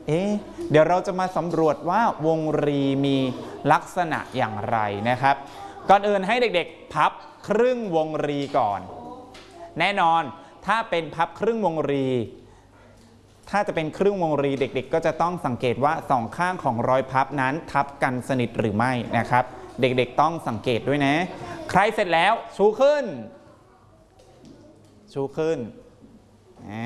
เดี๋ยวเราจะมาสำรวจว่าวงรีมีลักษณะอย่างไรนะครับก่อนอื่นให้เด็กๆพับครึ่งวงรีก่อนแน่นอนถ้าเป็นพับครึ่งวงรีถ้าจะเป็นครึ่งวงรีเด็กๆก็จะต้องสังเกตว่าสองข้างของรอยพับนั้นทับกันสนิทหรือไม่นะครับเด็กๆต้องสังเกตด้วยนะใครเสร็จแล้วชูขึ้นนะ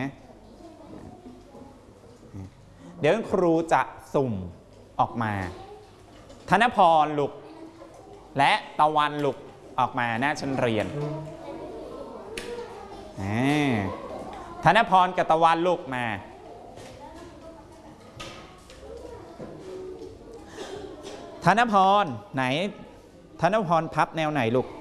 เดี๋ยวครูจะสุ่มออกมาธนพรลุกและตะวันลุกออกมาหน้าชั้นเรียนธนพรกับตะวันลุกมาธนพรไหนธนพรพับแนวไหนลูก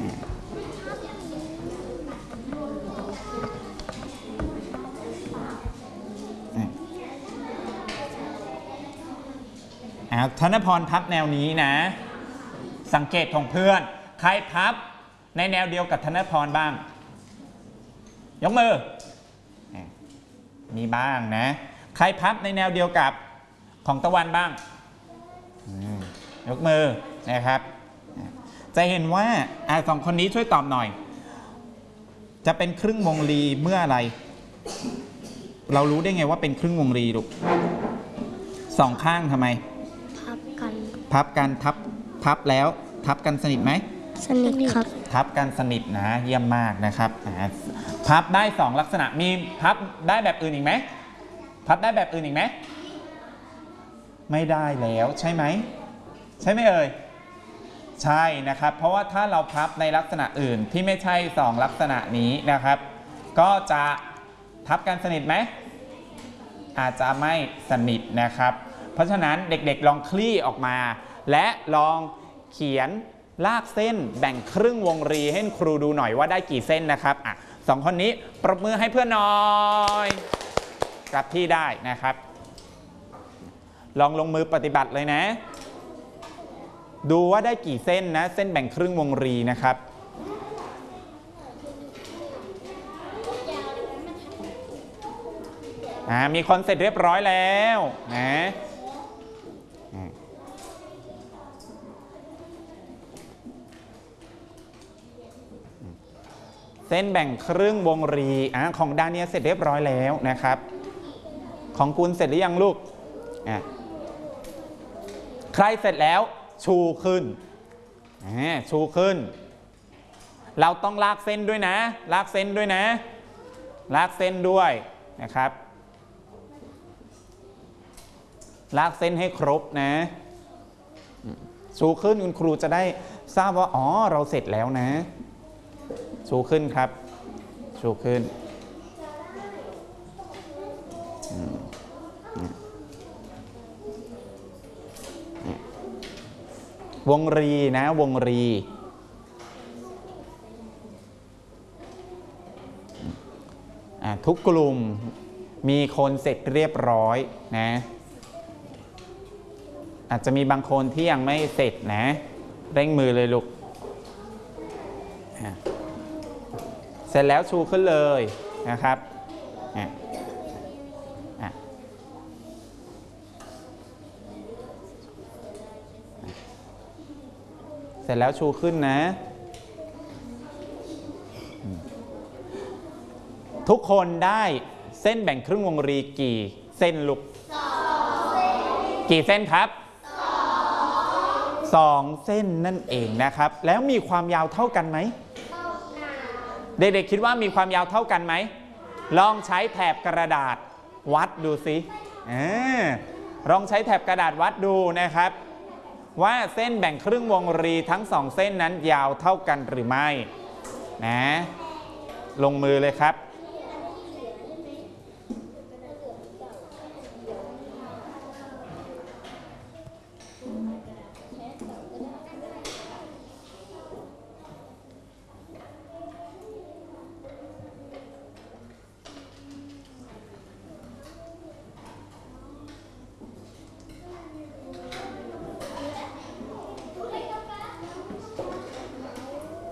ธนพรพับแนวนี้นะสังเกตของเพื่อนใครพับในแนวเดียวกับธนพรบ้างยกมือมีบ้างนะใครพับในแนวเดียวกับของตะวันบ้างยกมือนะครับจะเห็นว่าสองคนนี้ช่วยตอบหน่อยจะเป็นครึ่งวงรีเมื่ออะไรเรารู้ได้ไงว่าเป็นครึ่งวงรีลูกสองข้างทำไมพับกันพับแล้วทับกันสนิทไหมสนิทครับทับกันสนิทนะเยี่ยมมากนะครับพับได้2ลักษณะมีพับได้แบบอื่นอีกไหมพับได้แบบอื่นอีกไหมไม่ได้แล้วใช่ไหมใช่ไหมเอ่ยใช่นะครับเพราะว่าถ้าเราพับในลักษณะอื่นที่ไม่ใช่2ลักษณะนี้นะครับก็จะทับกันสนิทไหมอาจจะไม่สนิทนะครับเพราะฉะนั้นเด็กๆลองคลี่ออกมาและลองเขียนลากเส้นแบ่งครึ่งวงรีให้ครูดูหน่อยว่าได้กี่เส้นนะครับสองคนนี้ปรบมือให้เพื่อนหน่อยกลับที่ได้นะครับลองลงมือปฏิบัติเลยนะดูว่าได้กี่เส้นนะเส้นแบ่งครึ่งวงรีนะครับมีคนเสร็จเรียบร้อยแล้วนะเส้นแบ่งครึ่งวงรีของดาเนียเสร็จเรียบร้อยแล้วนะครับของคุณเสร็จหรือยังลูกใครเสร็จแล้วชูขึ้นชูขึ้นเราต้องลากเส้นด้วยนะลากเส้นด้วยนะลากเส้นด้วยนะครับลากเส้นให้ครบนะชูขึ้นคุณครูจะได้ทราบว่าเราเสร็จแล้วนะชูขึ้นครับชูขึ้นวงรีนะวงรีทุกกลุ่มมีคนเสร็จเรียบร้อยนะอาจจะมีบางคนที่ยังไม่เสร็จนะเร่งมือเลยลูกเสร็จแล้วชูขึ้นเลยนะครับเสร็จแล้วชูขึ้นนะทุกคนได้เส้นแบ่งครึ่งวงรีกี่เส้นลูกกี่เส้นครับ2เส้นนั่นเองนะครับแล้วมีความยาวเท่ากันไหมเด็กๆคิดว่ามีความยาวเท่ากันไหมลองใช้แถบกระดาษวัดดูสิลองใช้แถบกระดาษวัดดูนะครับว่าเส้นแบ่งครึ่งวงรีทั้ง2เส้นนั้นยาวเท่ากันหรือไม่นะลงมือเลยครับ